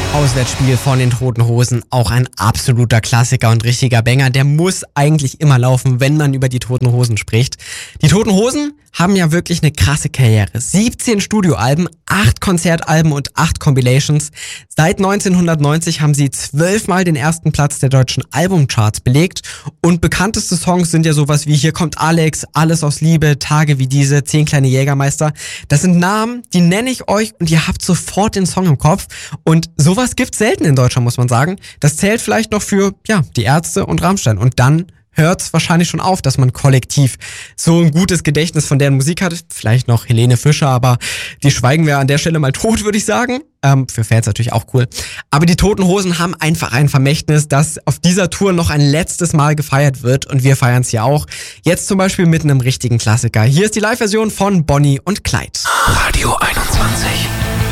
Auswärtsspiel von den Toten Hosen, auch ein absoluter Klassiker und richtiger Banger. Der muss eigentlich immer laufen, wenn man über die Toten Hosen spricht. Die Toten Hosen haben ja wirklich eine krasse Karriere. 17 Studioalben, 8 Konzertalben und 8 Compilations. Seit 1990 haben sie 12-mal den ersten Platz der deutschen Albumcharts belegt. Und bekannteste Songs sind ja sowas wie Hier kommt Alex, Alles aus Liebe, Tage wie diese, 10 kleine Jägermeister. Das sind Namen, die nenne ich euch und ihr habt sofort den Song im Kopf. Und sowas gibt's selten in Deutschland, muss man sagen. Das zählt vielleicht noch für, die Ärzte und Rammstein. Und dann hört's wahrscheinlich schon auf, dass man kollektiv so ein gutes Gedächtnis von deren Musik hat. Vielleicht noch Helene Fischer, aber die schweigen wir an der Stelle mal tot, würde ich sagen. Für Fans natürlich auch cool. Aber die Toten Hosen haben einfach ein Vermächtnis, das auf dieser Tour noch ein letztes Mal gefeiert wird. Und wir feiern's ja auch. Jetzt zum Beispiel mit einem richtigen Klassiker. Hier ist die Live-Version von Bonnie und Clyde. Radio 21.